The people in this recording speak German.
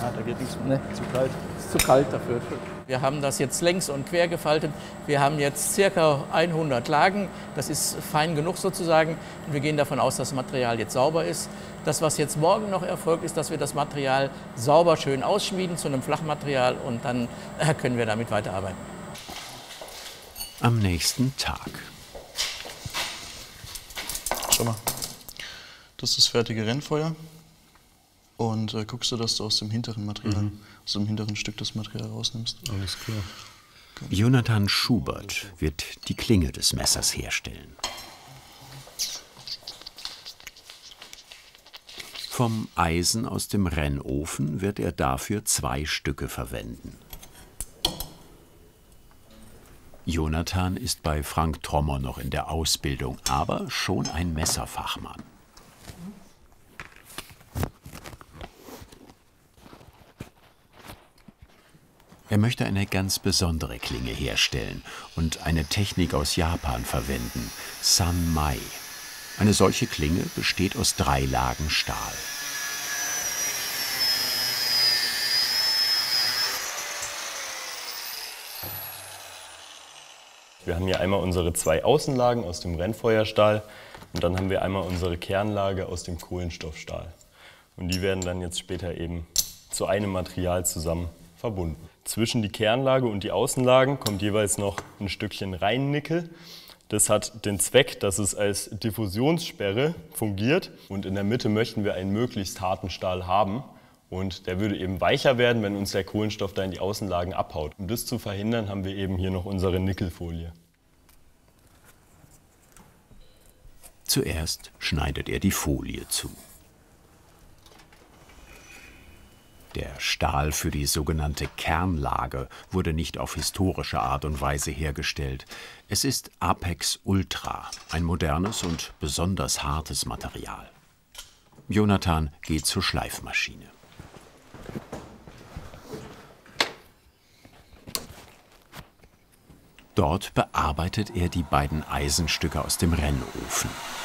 Ja, da geht nichts mehr, ne? Zu kalt. Ist zu kalt dafür. Wir haben das jetzt längs und quer gefaltet. Wir haben jetzt ca. 100 Lagen. Das ist fein genug sozusagen. Und wir gehen davon aus, dass das Material jetzt sauber ist. Das, was jetzt morgen noch erfolgt, ist, dass wir das Material sauber schön ausschmieden zu einem Flachmaterial und dann können wir damit weiterarbeiten. Am nächsten Tag. Schau mal, das ist das fertige Rennfeuer. Und guckst du, dass du aus dem hinteren Material, aus dem hinteren Stück das Material rausnimmst. Alles klar. Jonathan Schubert wird die Klinge des Messers herstellen. Vom Eisen aus dem Rennofen wird er dafür 2 Stücke verwenden. Jonathan ist bei Frank Trommer noch in der Ausbildung, aber schon ein Messerfachmann. Er möchte eine ganz besondere Klinge herstellen und eine Technik aus Japan verwenden, Sanmai. Eine solche Klinge besteht aus 3 Lagen Stahl. Wir haben hier einmal unsere 2 Außenlagen aus dem Rennfeuerstahl und dann haben wir einmal unsere Kernlage aus dem Kohlenstoffstahl. Und die werden dann jetzt später eben zu einem Material zusammen verbunden. Zwischen die Kernlage und die Außenlagen kommt jeweils noch ein Stückchen Reinnickel. Das hat den Zweck, dass es als Diffusionssperre fungiert. Und in der Mitte möchten wir einen möglichst harten Stahl haben. Und der würde eben weicher werden, wenn uns der Kohlenstoff da in die Außenlagen abhaut. Um das zu verhindern, haben wir eben hier noch unsere Nickelfolie. Zuerst schneidet er die Folie zu. Der Stahl für die sogenannte Kernlage wurde nicht auf historische Art und Weise hergestellt. Es ist Apex Ultra, ein modernes und besonders hartes Material. Jonathan geht zur Schleifmaschine. Dort bearbeitet er die beiden Eisenstücke aus dem Rennofen.